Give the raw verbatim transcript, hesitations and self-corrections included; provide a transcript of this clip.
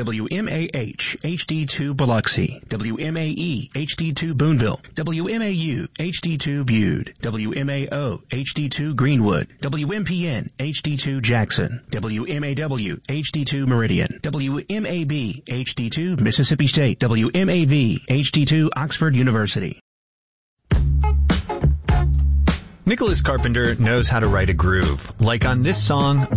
W M A H H D two Biloxi, W M A E H D two Boonville, W M A U H D two Bude, W M A O H D two Greenwood, W M P N H D two Jackson, W M A W H D two Meridian, W M A B H D two Mississippi State, W M A V H D two Oxford University. Nicholas Carpenter knows how to write a groove, like on this song,